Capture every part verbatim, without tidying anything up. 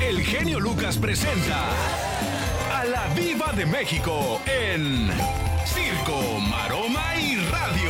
el genio Lucas presenta a la Diva de México en Circo, Maroma y Radio.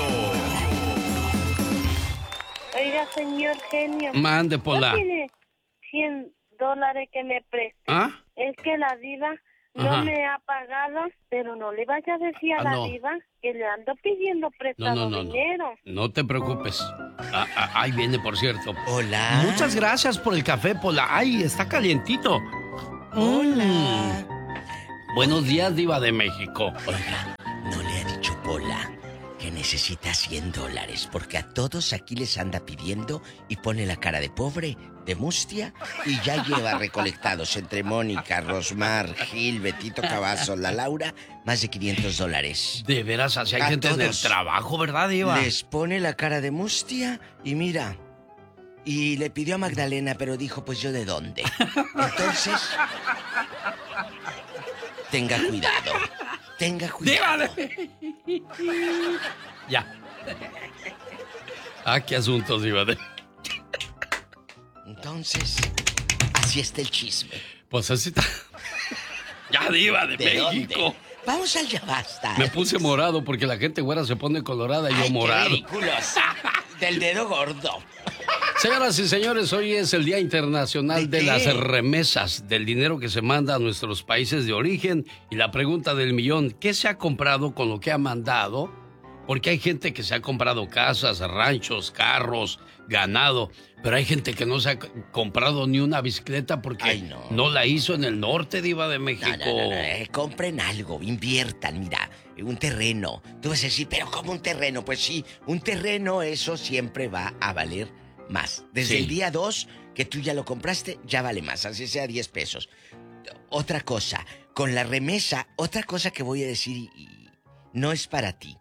Oiga, señor genio. Mande, Pola. ¿No tiene cien dólares que me preste? ¿Ah? Es que la Diva no Ajá. me ha pagado, pero no le vaya a decir a Ah, la no. Diva que le ando pidiendo prestado No, no, no, dinero. no. No te preocupes. Ah, ah, ahí viene, por cierto. Hola. Muchas gracias por el café, Pola. Ay, está calientito. Hola. Mm. Buenos días, Diva de México. Oiga, no le ha dicho Pola que necesita cien dólares, porque a todos aquí les anda pidiendo y pone la cara de pobre, de mustia, y ya lleva recolectados entre Mónica, Rosmar, Gil, Betito Cavazos, la Laura, más de quinientos dólares. De veras, así hay A gente en el todos. trabajo, ¿verdad, Diva? Les pone la cara de mustia y mira, y le pidió a Magdalena, pero dijo, pues yo de dónde. Entonces, tenga cuidado, tenga cuidado. ¡Diva! Ya. Ah, qué asuntos, Diva de... Entonces, así está el chisme. Pues así está. Ya, Diva de, ¿De México. dónde? Vamos al ya basta. Me puse morado porque la gente güera se pone colorada y yo Ay, morado. qué ridículos. Del dedo gordo. Señoras y señores, hoy es el Día Internacional ¿De de, qué? las remesas, del dinero que se manda a nuestros países de origen. Y la pregunta del millón, ¿qué se ha comprado con lo que ha mandado? Porque hay gente que se ha comprado casas, ranchos, carros, ganado, pero hay gente que no se ha c- comprado ni una bicicleta porque Ay, no. no la hizo en el norte, Diva de México. No, no, no, no, eh, compren algo, inviertan, mira, un terreno. Tú vas a decir, pero ¿cómo un terreno? Pues sí, un terreno, eso siempre va a valer más. Desde Sí. el día dos que tú ya lo compraste, ya vale más, así sea diez pesos. Otra cosa, con la remesa, otra cosa que voy a decir, y- y no es para ti,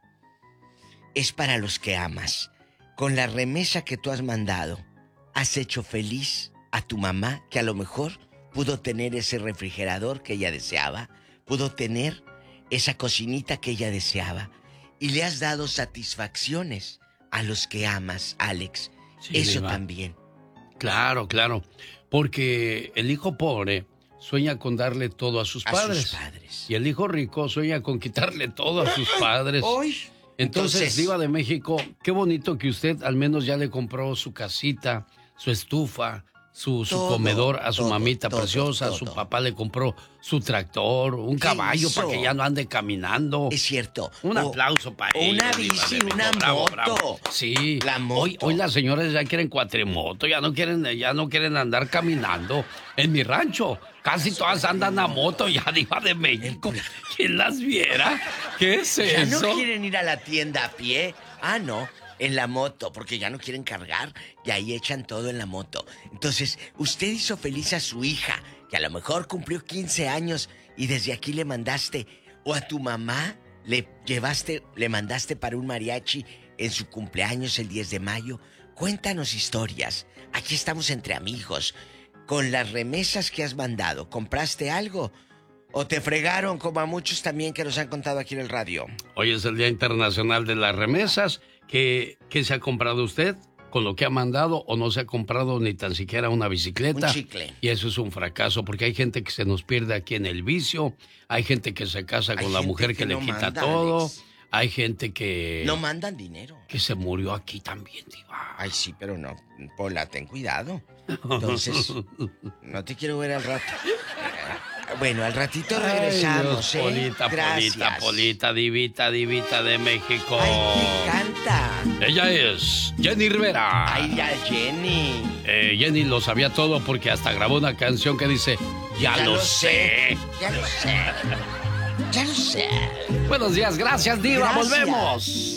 es para los que amas. Con la remesa que tú has mandado, has hecho feliz a tu mamá, que a lo mejor pudo tener ese refrigerador que ella deseaba, pudo tener esa cocinita que ella deseaba, y le has dado satisfacciones a los que amas, Alex. Sí, Eso Diva. también. Claro, claro, porque el hijo pobre sueña con darle todo a sus A padres. sus padres. Y el hijo rico sueña con quitarle todo a sus padres. Hoy. Entonces, Entonces- Diva de México, qué bonito que usted al menos ya le compró su casita, su estufa, su, su Todo, comedor a su todo, mamita todo, preciosa. todo. Su papá le compró su tractor, un ¿Qué caballo hizo? para que ya no ande caminando. Es cierto. Un O- aplauso para o ella. una Diva bici, de México. una Bravo, moto. bravo. Sí. La moto. Hoy, hoy las señoras ya quieren cuatrimoto, ya no quieren, ya no quieren andar caminando. En mi rancho, casi todas andan a moto ya, Diva de México. ¿Quién las viera? ¿Qué es ¿Ya eso? no quieren ir a la tienda a pie? Ah, no, en la moto, porque ya no quieren cargar y ahí echan todo en la moto. Entonces, usted hizo feliz a su hija, que a lo mejor cumplió quince años y desde aquí le mandaste, o a tu mamá le llevaste, le mandaste para un mariachi en su cumpleaños el diez de mayo. Cuéntanos historias. Aquí estamos entre amigos. Con las remesas que has mandado, ¿compraste algo? ¿O te fregaron como a muchos también que nos han contado aquí en el radio? Hoy es el Día Internacional de las Remesas. ¿Qué, qué se ha comprado usted con lo que ha mandado o no se ha comprado ni tan siquiera una bicicleta? Un chicle. Y eso es un fracaso porque hay gente que se nos pierde aquí en el vicio, hay gente que se casa Hay con la gente mujer que, que le no quita manda, todo, Alex. hay gente que, No mandan dinero. que se murió aquí también, Diva. Ay, sí, pero no. Pola, ten cuidado. Entonces, no te quiero ver al rato. Bueno, al ratito Ay, regresamos, Dios, ¿eh? Polita, Gracias. Polita, Polita, Divita, Divita de México. Ay, me encanta. Ella es Jenny Rivera. Ay, ya, Jenny. Eh, Jenny lo sabía todo porque hasta grabó una canción que dice Ya, lo, sé. Ya lo sé. Ya lo sé. Buenos días, gracias, Diva. Gracias. Volvemos.